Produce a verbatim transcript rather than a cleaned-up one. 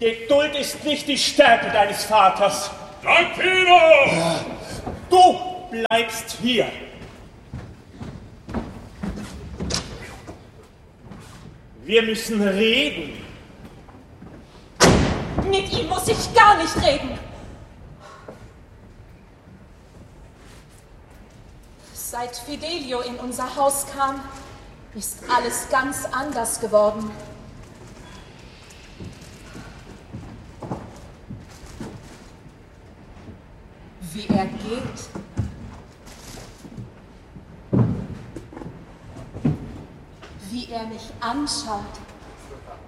Geduld ist nicht die Stärke deines Vaters. Tranquilo! Du bleibst hier. Wir müssen reden. Mit ihm muss ich gar nicht reden. Seit Fidelio in unser Haus kam, ist alles ganz anders geworden. Wie er geht. Wie er mich anschaut.